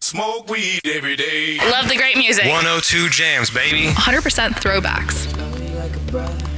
Smoke weed every day. Love the great music. 102 Jams, baby. 100% throwbacks. Love me like a brother.